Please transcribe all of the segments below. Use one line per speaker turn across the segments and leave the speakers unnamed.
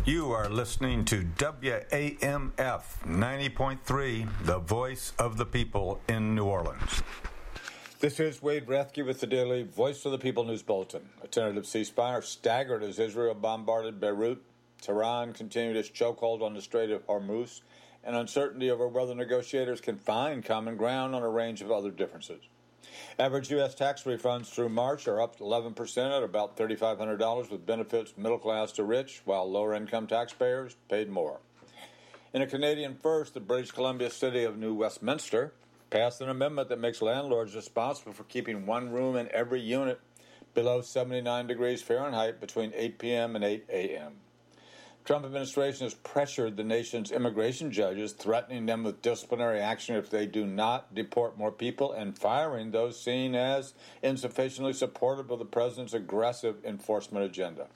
You are listening to WAMF 90.3, the voice of the people in New Orleans.
This is Wade Rathke with the daily Voice of the People News Bulletin. A tentative ceasefire staggered as Israel bombarded Beirut. Tehran continued its chokehold on the Strait of Hormuz, and uncertainty over whether negotiators can find common ground on a range of other differences. Average U.S. tax refunds through March are up 11% at about $3,500, with benefits middle class to rich, while lower-income taxpayers paid more. In a Canadian first, the British Columbia city of New Westminster passed an amendment that makes landlords responsible for keeping one room in every unit below 79 degrees Fahrenheit between 8 p.m. and 8 a.m. Trump administration has pressured the nation's immigration judges, threatening them with disciplinary action if they do not deport more people and firing those seen as insufficiently supportive of the president's aggressive enforcement agenda.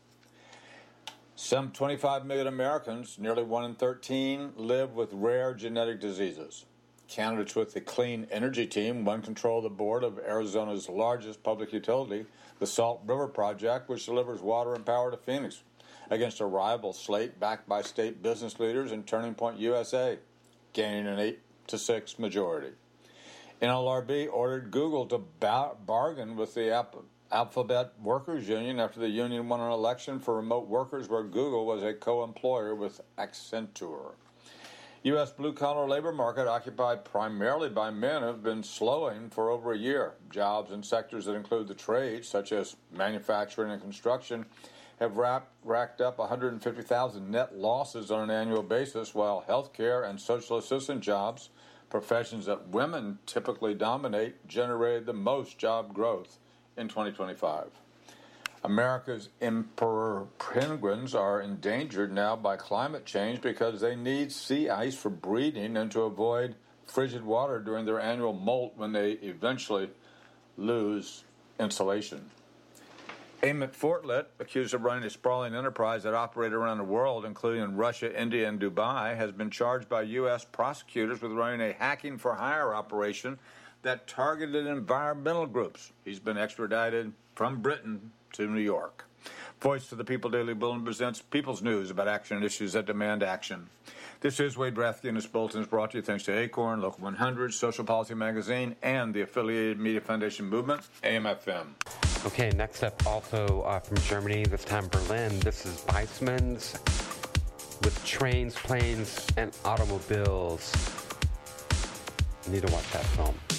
Some 25 million Americans, nearly 1 in 13, live with rare genetic diseases. Candidates with the Clean Energy Team won control of the board of Arizona's largest public utility, the Salt River Project, which delivers water and power to Phoenix, against a rival slate backed by state business leaders and Turning Point USA, gaining an 8-6 majority. NLRB ordered Google to bargain with the Alphabet Workers Union after the union won an election for remote workers where Google was a co-employer with Accenture. U.S. blue-collar labor market, occupied primarily by men, have been slowing for over a year. Jobs in sectors that include the trades, such as manufacturing and construction, have racked up 150,000 net losses on an annual basis, while healthcare and social assistant jobs, professions that women typically dominate, generated the most job growth in 2025. America's emperor penguins are endangered now by climate change because they need sea ice for breeding and to avoid frigid water during their annual molt when they eventually lose insulation. Amit Fortlet, accused of running a sprawling enterprise that operated around the world, including in Russia, India, and Dubai, has been charged by U.S. prosecutors with running a hacking-for-hire operation that targeted environmental groups. He's been extradited from Britain to New York. Voice of the People Daily Bulletin presents People's News about action and issues that demand action. This is Wade Rathke, and this bulletin is brought to you thanks to Acorn, Local 100, Social Policy Magazine, and the affiliated Media Foundation Movement, AM/FM.
Okay, next up, also from Germany, this time Berlin. This is Weissman's with trains, planes, and automobiles. You need to watch that film.